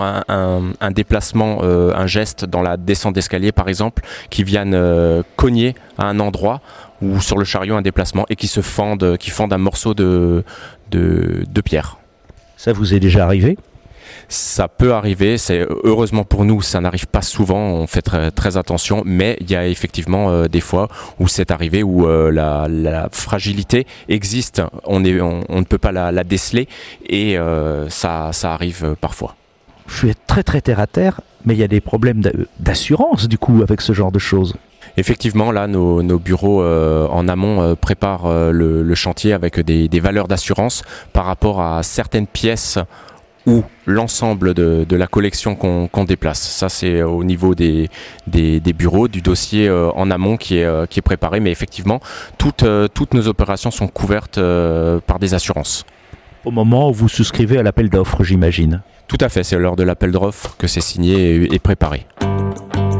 un déplacement, un geste dans la descente d'escalier par exemple, qui viennent cogner à un endroit ou sur le chariot un déplacement et qui fendent un morceau de pierre. Ça vous est déjà arrivé ? Ça peut arriver, heureusement pour nous, ça n'arrive pas souvent, on fait très, très attention, mais il y a effectivement des fois où c'est arrivé, où la fragilité existe, on ne peut pas la déceler et ça arrive parfois. Je suis très très terre à terre, mais il y a des problèmes d'assurance du coup avec ce genre de choses. Effectivement, là, nos bureaux en amont préparent le chantier avec des valeurs d'assurance par rapport à certaines pièces ou l'ensemble de la collection qu'on déplace. Ça, c'est au niveau des bureaux, du dossier en amont qui est préparé. Mais effectivement, toutes nos opérations sont couvertes par des assurances. Au moment où vous souscrivez à l'appel d'offres, j'imagine. Tout à fait, c'est lors de l'appel d'offres que c'est signé et préparé.